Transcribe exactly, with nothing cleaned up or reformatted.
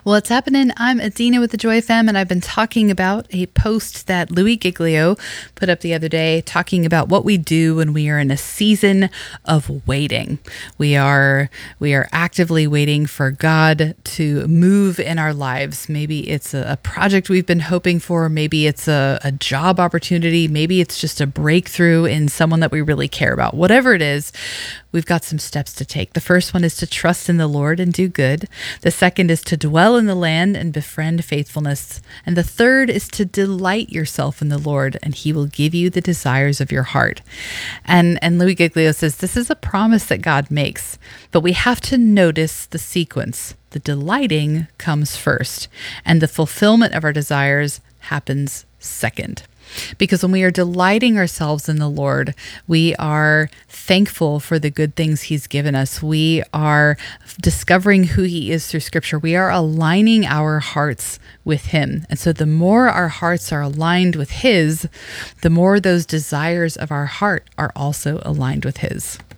What's happening? I'm Adina with the Joy F M, and I've been talking about a post that Louis Giglio put up the other day, talking about what we do when we are in a season of waiting. We are we are actively waiting for God to move in our lives. Maybe it's a, a project we've been hoping for. Maybe it's a, a job opportunity. Maybe it's just a breakthrough in someone that we really care about. Whatever it is, we've got some steps to take. The first one is to trust in the Lord and do good. The second is to dwell in the land and befriend faithfulness. And the third is to delight yourself in the Lord, and he will give you the desires of your heart. And, and Louis Giglio says this is a promise that God makes, but we have to notice the sequence. The delighting comes first, and the fulfillment of our desires happens second. Because when we are delighting ourselves in the Lord, we are thankful for the good things he's given us. We are discovering who he is through Scripture. We are aligning our hearts with him. And so the more our hearts are aligned with his, the more those desires of our heart are also aligned with his.